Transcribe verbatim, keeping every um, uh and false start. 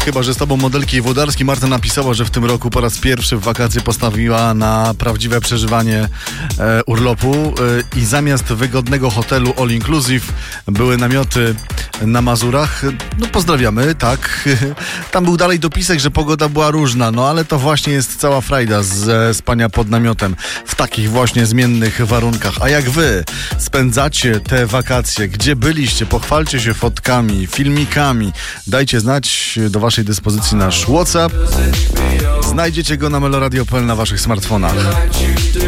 Chyba że z tobą modelki i Włodarski. Marta napisała, że w tym roku po raz pierwszy w wakacje postawiła na prawdziwe przeżywanie e, urlopu e, i zamiast wygodnego hotelu all inclusive były namioty na Mazurach. No pozdrawiamy, tak. Tam był dalej dopisek, że pogoda była różna, no ale to właśnie jest cała frajda ze spania pod namiotem w takich właśnie zmiennych warunkach. A jak wy spędzacie te wakacje? Gdzie byliście? Pochwalcie się fotkami, filmikami. Dajcie znać, do waszej dyspozycji nasz WhatsApp. Znajdziecie go na meloradio kropka p l na waszych smartfonach.